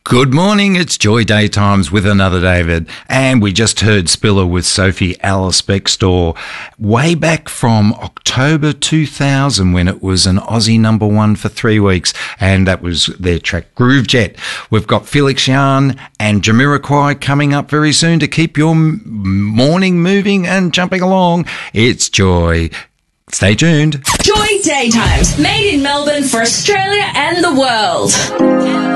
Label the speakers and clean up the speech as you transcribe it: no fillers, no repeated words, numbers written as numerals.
Speaker 1: Good morning, it's Joy Daytimes with another David, and we just heard Spiller with Sophie Alice Bextor way back from October 2000 when it was an Aussie #1 for 3 weeks, and that was their track Groove Jet. We've got Felix Jan and Jamiroquai coming up very soon to keep your morning moving and jumping along. It's Joy. Stay tuned.
Speaker 2: Joy Daytimes, made in Melbourne for Australia and the world.